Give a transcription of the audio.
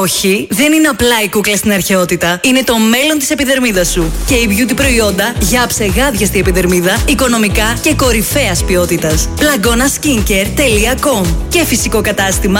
Όχι, δεν είναι απλά η κούκλα στην αρχαιότητα. Είναι το μέλλον της επιδερμίδας σου. Και η beauty προϊόντα για αψεγάδιαστη επιδερμίδα, οικονομικά και κορυφαίας ποιότητας. Plagonaskincare.com. Και φυσικό κατάστημα